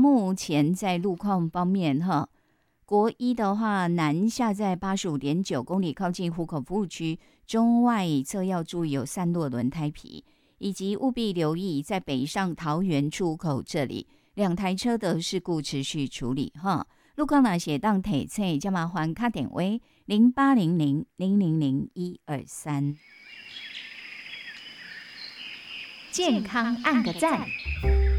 目前在路况方面哈，国一的话，南下在85.9公里，靠近湖口服务区，中外侧要注意有散落轮胎皮，以及务必留意在北上桃园出口这里2台车的事故持续处理哈。路况哪些当提醒，就麻烦打电话0800000123。 健康按个赞。